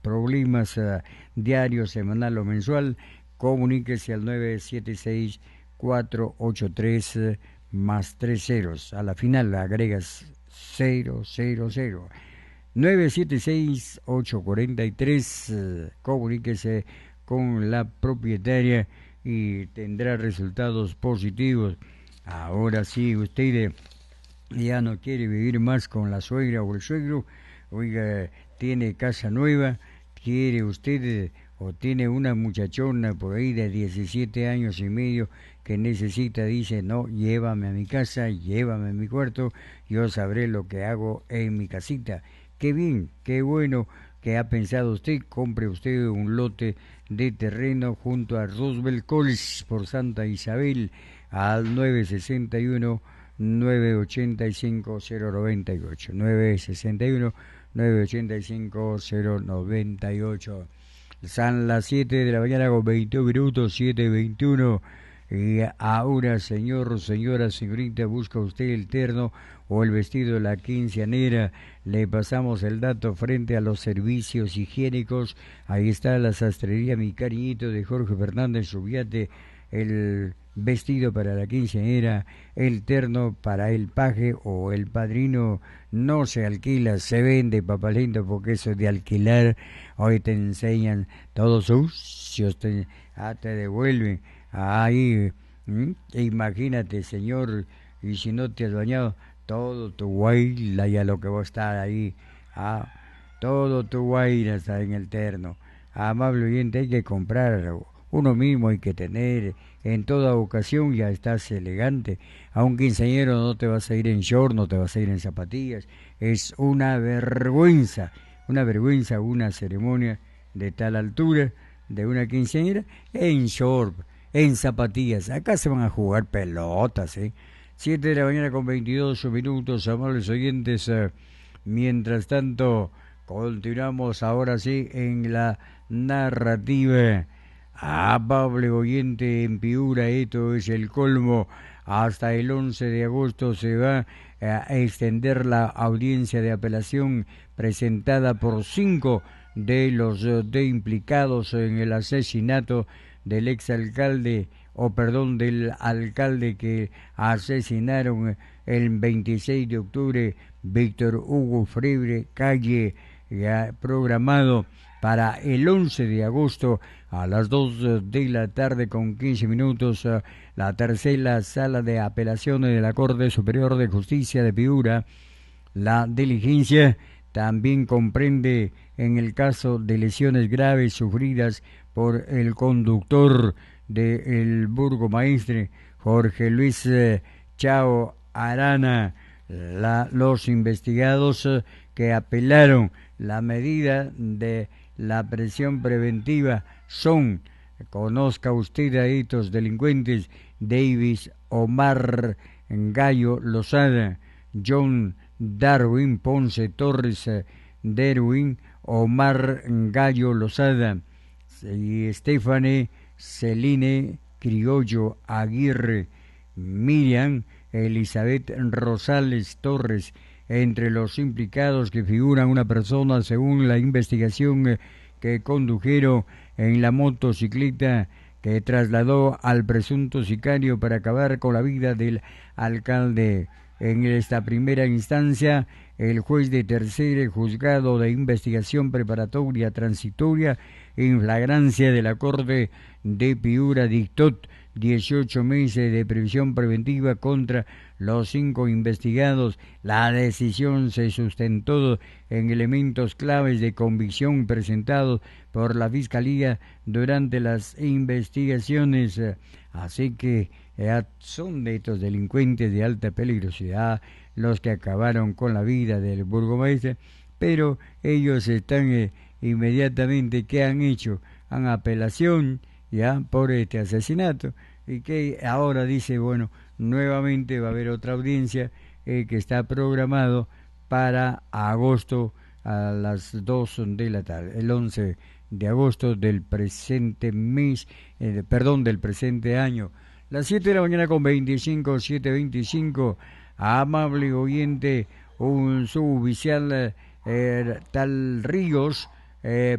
problemas diario, semanal o mensual, comuníquese al 976-483 más 3 ceros. A la final agregas 000. 976-843, comuníquese con la propietaria y tendrá resultados positivos. Ahora sí, usted ya no quiere vivir más con la suegra o el suegro, oiga, tiene casa nueva, quiere usted o tiene una muchachona por ahí de 17 años y medio que necesita, dice, no, llévame a mi casa, llévame a mi cuarto, yo sabré lo que hago en mi casita. Qué bien, qué bueno que ha pensado usted, compre usted un lote de terreno junto a Roosevelt College por Santa Isabel al 961-985-098, 961-985-098. Son las 7 de la mañana con 21 minutos, 7:21. Y ahora, señora, señorita, busca usted el terno o el vestido de la quinceañera. Le pasamos el dato frente a los servicios higiénicos. Ahí está la sastrería Mi Cariñito de Jorge Fernández Subiate. El vestido para la quinceañera, el terno para el paje o el padrino. No se alquila, se vende, papá lindo, porque eso de alquilar, hoy te enseñan todos sucios, te devuelven. Ahí, imagínate, señor, y si no te has bañado, todo tu guayla, ya lo que va a estar ahí, todo tu guayla está en el terno. Amable oyente, hay que comprar, uno mismo hay que tener, en toda ocasión ya estás elegante. A un quinceañero no te vas a ir en short, no te vas a ir en zapatillas, es una vergüenza, una ceremonia de tal altura de una quinceañera en short, en zapatillas. Acá se van a jugar pelotas, 7 de la mañana con 22 minutos, amables oyentes. Mientras tanto, continuamos ahora sí en la narrativa. Amable oyente, en Piura esto es el colmo. Hasta el 11 de agosto se va a extender la audiencia de apelación presentada por 5 de los implicados en el asesinato del exalcalde, del alcalde que asesinaron el 26 de octubre, Víctor Hugo Freire Calle, programado para el 11 de agosto a las 2 de la tarde con 15 minutos, la tercera sala de apelaciones de la Corte Superior de Justicia de Piura. La diligencia también comprende en el caso de lesiones graves sufridas por el conductor del burgomaestre Jorge Luis Chao Arana. Los investigados que apelaron la medida de la prisión preventiva son, conozca usted a estos delincuentes: Davis Omar Gallo Lozada, John Darwin Ponce Torres, Derwin Omar Gallo Lozada y Stephanie Celine Criollo Aguirre, Miriam Elizabeth Rosales Torres. Entre los implicados que figuran una persona, según la investigación, que condujeron en la motocicleta que trasladó al presunto sicario para acabar con la vida del alcalde. En esta primera instancia, el juez de tercer juzgado de investigación preparatoria transitoria en flagrancia de la Corte de Piura dictó 18 meses de prisión preventiva contra los 5 investigados. La decisión se sustentó en elementos claves de convicción presentados por la Fiscalía durante las investigaciones. Así que son de estos delincuentes de alta peligrosidad los que acabaron con la vida del burgomaestre, pero ellos están inmediatamente, ¿qué han hecho? Han apelación ya por este asesinato, y que ahora dice, bueno, nuevamente va a haber otra audiencia que está programado para agosto a las 2 de la tarde, el 11 de agosto del presente mes, del presente año. Las 7 de la mañana con 25, 7:25, amable oyente, un suboficial tal Ríos